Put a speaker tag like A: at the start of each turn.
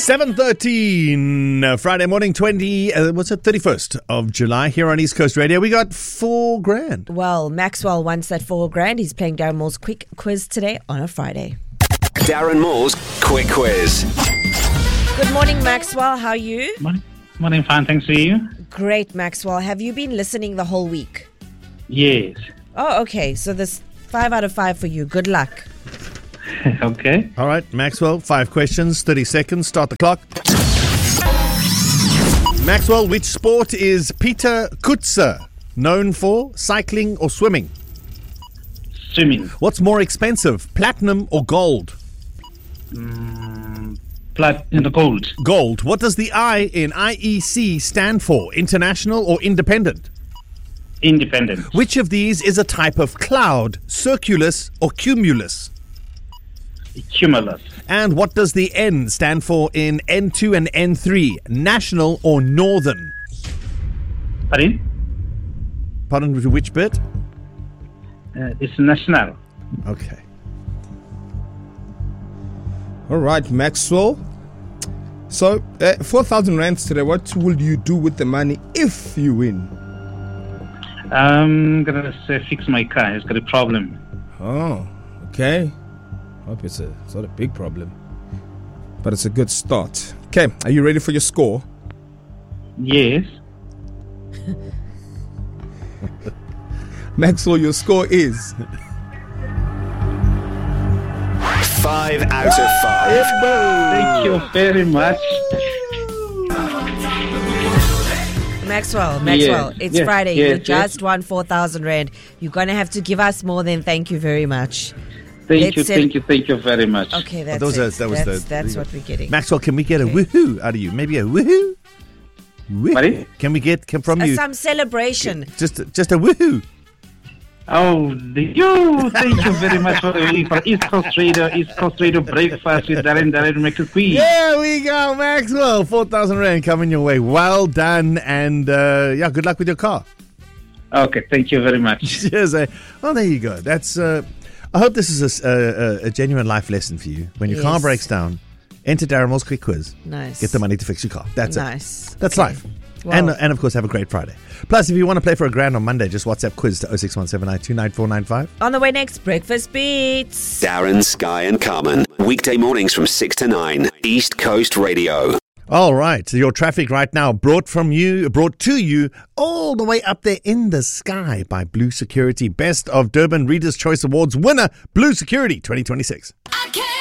A: 7:13, Friday morning, 31st of July here on East Coast Radio. We got $4,000.
B: Well, Maxwell wants that $4,000. He's playing Darren Moore's quick quiz today on a Friday.
C: Darren Moore's quick quiz.
B: Good morning, Maxwell. How are you?
D: Morning, fine. Thanks for you.
B: Great, Maxwell. Have you been listening the whole week?
D: Yes.
B: Oh, okay. So there's 5 out of 5 for you. Good luck.
D: Okay.
A: All right, Maxwell, 5 questions, 30 seconds. Start the clock. Maxwell, which sport is Peter Kutzer known for? Cycling or swimming?
D: Swimming.
A: What's more expensive, platinum or gold?
D: Gold.
A: Gold. What does the I in IEC stand for? International or independent?
D: Independent.
A: Which of these is a type of cloud, circulus or cumulus?
D: Cumulus.
A: And what does the N stand for in N2 and N3? National or northern?
D: Pardon?
A: Pardon, which bit?
D: It's national.
A: Okay.
E: All right, Maxwell. So, 4,000 rands today. What will you do with the money if you win?
D: I'm going to say fix my car. It's got a problem.
E: Oh, okay. Hope it's not a big problem, but it's a good start. Okay, are you ready for your score?
D: Yes.
E: Maxwell, your score is
C: 5 out of 5.
D: Thank you very much.
B: Maxwell, it's
D: yes,
B: Friday.
D: yes,
B: You just won 4,000 Rand. You're going to have to give us more than thank you very much.
D: Thank you very much.
B: Okay, that's what we're getting.
A: Maxwell, can we get a woohoo out of you? Maybe a woohoo?
D: Pardon?
A: Can we get from you?
B: Some celebration.
A: Just a woohoo.
D: Oh, thank you very much for East Coast Radio breakfast with Darren Maxwell.
A: There we go, Maxwell. 4,000 Rand coming your way. Well done, and good luck with your car.
D: Okay, thank you very much.
A: Cheers. Well, there you go. That's. I hope this is a genuine life lesson for you. When your car breaks down, enter Darren Moore's quick quiz.
B: Nice.
A: Get the money to fix your car. That's
B: nice.
A: it. That's
B: okay.
A: life.
B: Well,
A: and of course, have a great Friday. Plus, if you want to play for $1,000 on Monday, just WhatsApp quiz to 0617929495.
B: On the way next, Breakfast Beats.
C: Darren, Sky and Carmen. Weekday mornings from 6 to 9. East Coast Radio.
A: All right. So your traffic right now brought to you all the way up there in the sky by Blue Security. Best of Durban Reader's Choice Awards winner, Blue Security 2026.